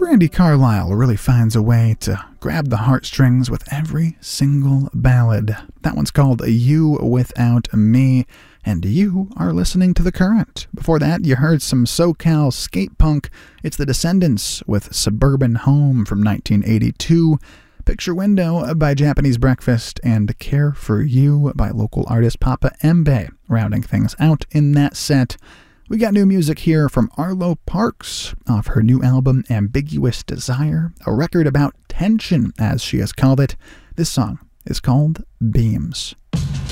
Brandi Carlile really finds a way to grab the heartstrings with every single ballad. That one's called You Without Me, and you are listening to The Current. Before that, you heard some SoCal skate punk. It's The Descendants with Suburban Home from 1982, Picture Window by Japanese Breakfast, and Care for You by local artist Papa Embe, rounding things out in that set. We got new music here from Arlo Parks off her new album Ambiguous Desire, a record about tension, as she has called it. This song is called Beams.